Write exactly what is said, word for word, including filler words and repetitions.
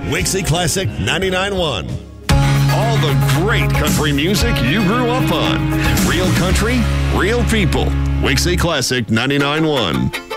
Wixie Classic ninety-nine point one. All the great country music you grew up on. Real country, real people. Wixie Classic ninety-nine point one.